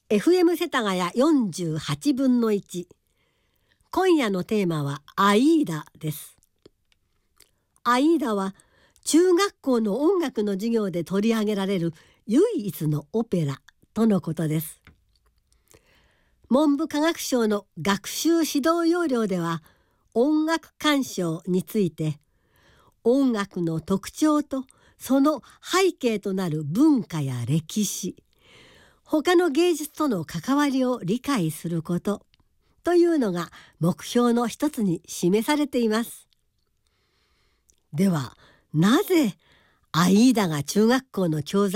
FM 世田谷48分の1。今夜のテーマはアイーダです。アイーダは中学校の音楽の授業で取り上げられる唯一のオペラとのことです。文部科学省の学習指導要領では、音楽鑑賞について音楽の特徴とその背景となる文化や歴史、他の芸術との関わりを理解することというのが目標の一つに示されています。では、なぜアイーダが中学校の教材